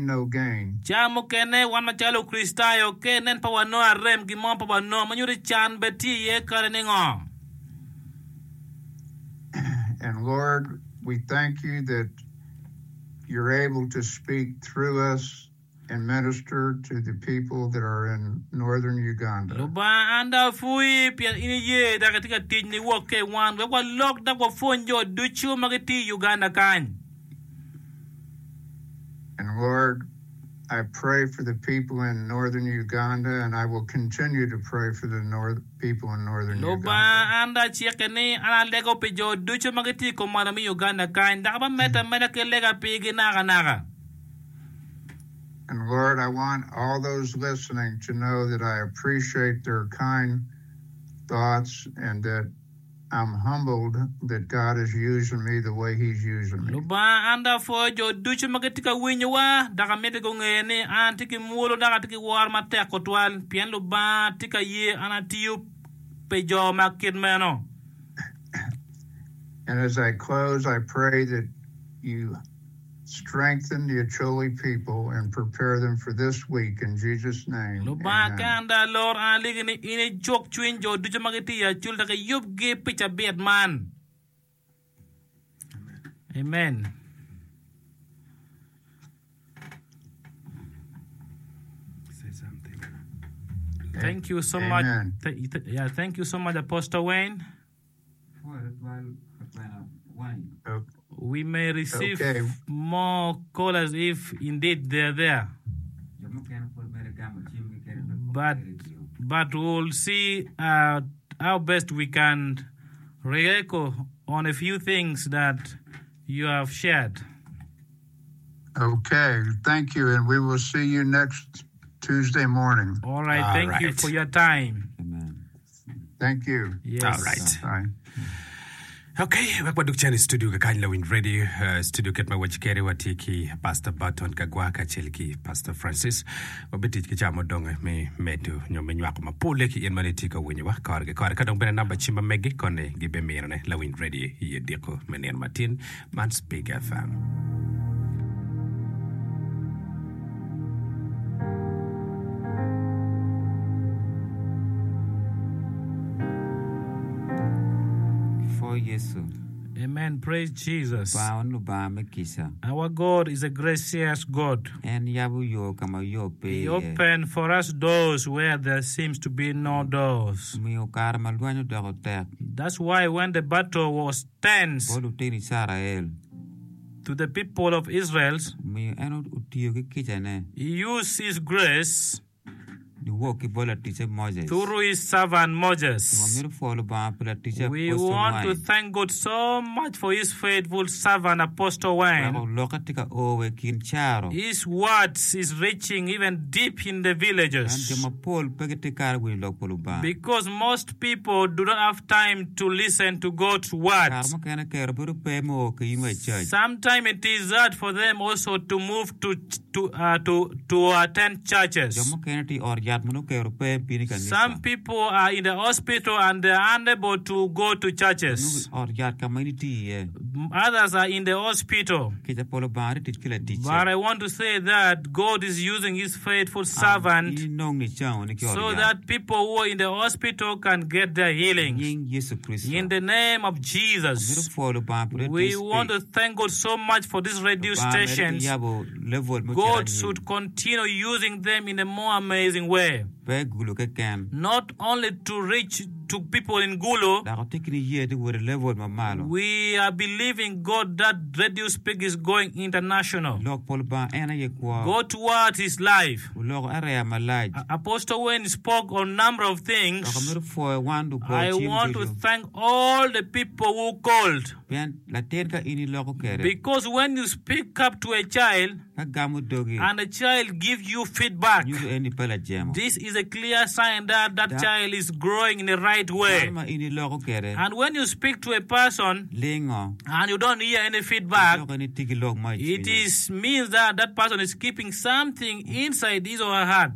no gain. Chamo kene wan machalo kristayo kenen pa wano arem gimon pa wano manyuri chan beti ye kare ningo. And Lord, we thank you that you're able to speak through us and minister to the people that are in northern Uganda. Luba anda fui pian ini ye da katika tijni woke wan kwa lok da kwa fonjo duchu magiti Uganda kan. And Lord, I pray for the people in northern Uganda, and I will continue to pray for the people in northern Luba Uganda. anda chiekene ana lego pejo duchu magiti ko marami Uganda kan da ba meta ke lega pigi naga. And Lord, I want all those listening to know that I appreciate their kind thoughts and that I'm humbled that God is using me the way He's using me. Luba anda fojo duchu magatika winyowa daga mete ko ngene antiki mulo daga tiki war mate kotwal pian luba tika ye anatiu pejo makit meno. And as I close, I pray that you strengthen the Acholi people and prepare them for this week in Jesus' name. Luba kanda Lord aligini ini jok chwin jo duchu magiti ya chul daga yub ge picha beat man. Amen. Say something. Thank you so Amen. much. Thank you so much, Apostle Wayne. We may receive more callers if indeed they're there. But we'll see how best we can re-echo on a few things that you have shared. Okay, thank you, and we will see you next Tuesday morning. All right, thank you for your time. Amen. Thank you. Yes. All right. Bye. Okay, wakwa chani studio kakanya Lawin Radio, studio ketma wachikere watiki Pastor Barton Kagwaka chelki Pastor Francis, wabiti kichamo donga me medu nyome nywako mapule ki yenmane tika wenye wa karge kadong bena namba chimba megi kone gibe mirane Lawin Radio hiye diko menien Martin Mans Big FM. Amen. Praise Jesus. Our Our God is a gracious God. He opened for us doors where there seems to be no doors. That's why when the battle was tense to the people of Israel, He used His grace through His servant Moses. We want to thank God so much for His faithful servant Apostle Wayne. His words is reaching even deep in the villages, because most people do not have time to listen to God's words. Sometimes it is hard for them also to move to attend churches. Some people are in the hospital and they are unable to go to churches. Others are in the hospital. But I want to say that God is using His faithful servant so that people who are in the hospital can get their healing. In the name of Jesus, we want to thank God so much for these radio stations. God should continue using them in a more amazing way. Not only to reach to people in Gulu, we are believing God that Radio Speak is going international. God's word is life. Apostle Wayne spoke on a number of things. I want to thank all the people who called, because when you speak up to a child and a child gives you feedback, this is a clear sign that that child is growing in the right way. And when you speak to a person and you don't hear any feedback, it means that that person is keeping something inside his or her heart.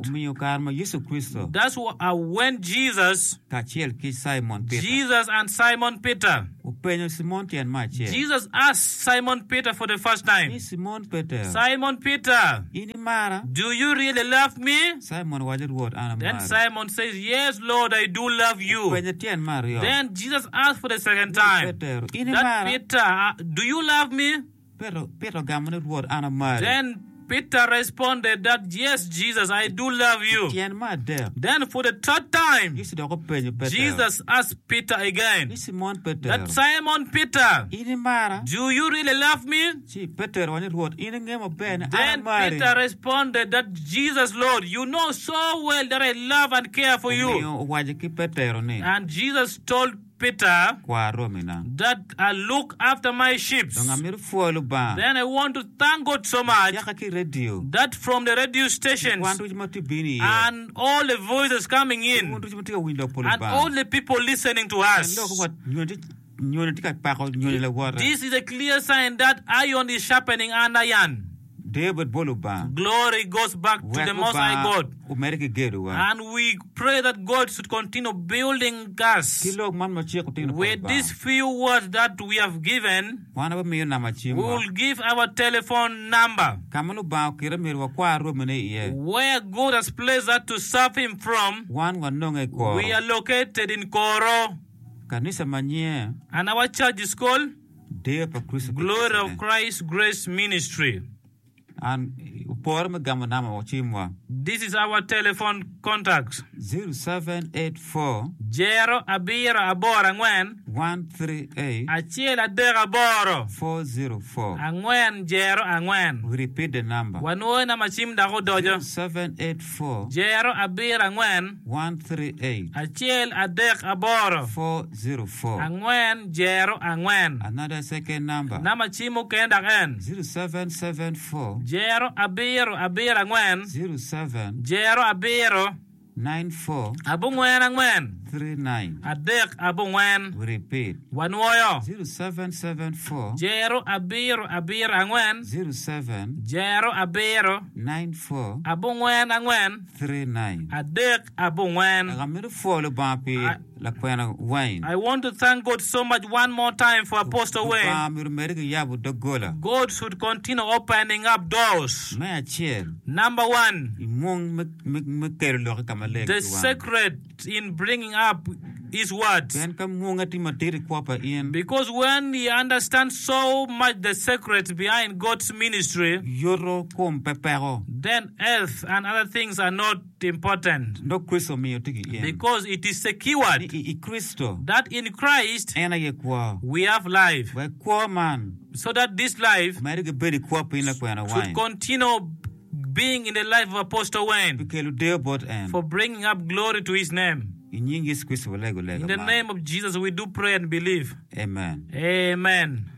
That's when Jesus and Simon Peter, Jesus asked Simon Peter for the first time, Simon Peter, do you really love me? Then Simon says, yes, Lord, I do love you. Then Jesus asked for the second time, that Peter, do you love me? Then Peter responded that, yes, Jesus, I do love you. Then for the third time, Jesus asked Peter again, that Simon Peter, do you really love me? Then Peter responded that, Jesus, Lord, you know so well that I love and care for you. And Jesus told Peter that I look after my sheep. Then I want to thank God so much that from the radio stations and all the voices coming in and all the people listening to us, this is a clear sign that iron is sharpening iron. Glory goes back to the Most High God. And we pray that God should continue building us with these few words that we have given. We will give our telephone number where God has placed us to serve Him from. We are located in Koro, and our church is called Glory of Christ Grace Ministry. This is our telephone contact. 0784 138 Achiel Adera Boro 404. Angwen Jero Angwen. We repeat the number. 0784 138 Achiel Adek Aboro 404. Angwen Jero Angwen. Another second number. Namachimu Kenda Gen 0774 Jero Abiro Angwen 07 Jero Abiro 94 Abungwen Angwen 39. Adek Abungwen. We repeat. Wanwoyo 0774 Jero Abiro Angwen 07 Jero Abiro 94 Abungwen Angwen 39. Adek Abungwen. I want to thank God so much one more time for Apostle Wayne. God should continue opening up doors. Number one, the secret in bringing up His words. Because when he understands so much the secrets behind God's ministry, then earth and other things are not important. Because it is secured that in Christ we have life. So that this life should continue being in the life of Apostle Wayne for bringing up glory to his name. In the name of Jesus we do pray and believe. Amen. Amen.